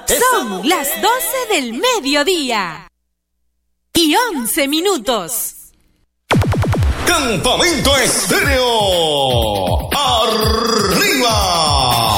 Son las 12 del mediodía y 11 minutos. Campamento Estéreo